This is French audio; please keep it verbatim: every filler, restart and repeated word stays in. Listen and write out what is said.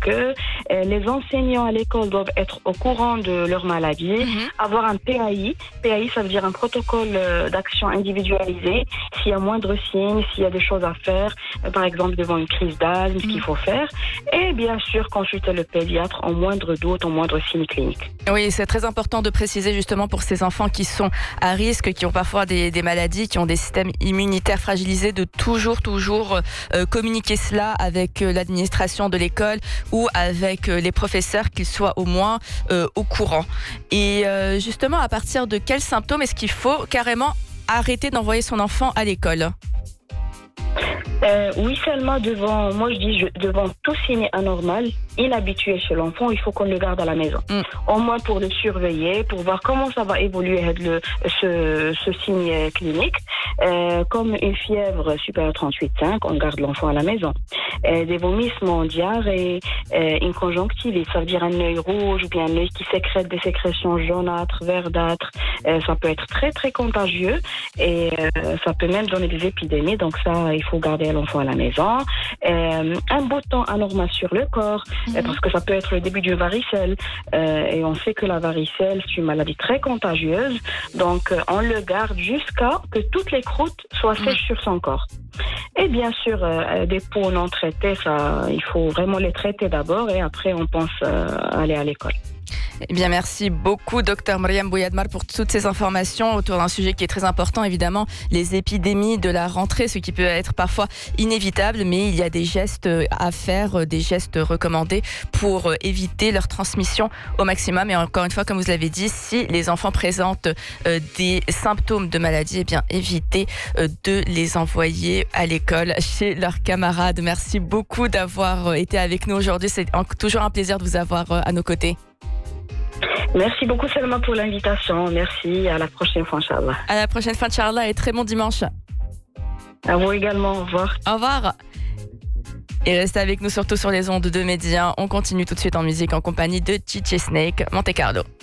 que euh, les enseignants à l'école doivent être au courant de leur maladie, mm-hmm. avoir un P A I. P A I, ça veut dire un protocole d'action individualisé. S'il y a moindre signe, s'il y a des choses à faire, euh, par exemple devant une crise d'asthme, mm-hmm. ce qu'il faut faire. Et bien sûr, consulter le pédiatre en moindre doute, en moindre signe clinique. Oui, c'est très important de préciser justement pour ces enfants qui sont à risque, qui ont parfois des, des maladies, qui ont des systèmes immunitaires fragilisés, de toujours, toujours euh, communiquer cela avec euh, l'administration de l'école ou avec euh, les professeurs, qu'ils soient au moins euh, au courant. Et euh, justement, à partir de quels symptômes est-ce qu'il faut carrément arrêter d'envoyer son enfant à l'école ? Euh, oui, seulement devant, moi je dis, je, devant tout signe anormal, inhabitué chez l'enfant, il faut qu'on le garde à la maison. Mm. Au moins pour le surveiller, pour voir comment ça va évoluer le, ce, ce signe clinique. Euh, comme une fièvre supérieure à trente-huit virgule cinq, on garde l'enfant à la maison. Euh, des vomissements, diarrhée, euh, une conjonctivite, ça veut dire un œil rouge ou bien un œil qui sécrète des sécrétions jaunâtres, verdâtres. Euh, ça peut être très très contagieux et euh, ça peut même donner des épidémies. Donc ça, il faut garder l'enfant à la maison. Euh, un botton anormal sur le corps, mmh. euh, parce que ça peut être le début d'une varicelle. Euh, et on sait que la varicelle, c'est une maladie très contagieuse. Donc, euh, on le garde jusqu'à que toutes les croûtes soient sèches mmh. sur son corps. Et bien sûr, euh, des peaux non traitées, ça, il faut vraiment les traiter d'abord et après, on pense euh, aller à l'école. Eh bien, merci beaucoup, docteur Mariam Bouiadmar, pour toutes ces informations autour d'un sujet qui est très important, évidemment, les épidémies de la rentrée, ce qui peut être parfois inévitable, mais il y a des gestes à faire, des gestes recommandés pour éviter leur transmission au maximum. Et encore une fois, comme vous l'avez dit, si les enfants présentent des symptômes de maladie, eh bien, évitez de les envoyer à l'école chez leurs camarades. Merci beaucoup d'avoir été avec nous aujourd'hui. C'est toujours un plaisir de vous avoir à nos côtés. Merci beaucoup Selma pour l'invitation. Merci, à la prochaine fois, Inch'Allah. À la prochaine fois, Inch'Allah, et très bon dimanche. À vous également, au revoir. Au revoir. Et restez avec nous surtout sur les ondes de Média. On continue tout de suite en musique en compagnie de Chichi Snake, Monte Carlo.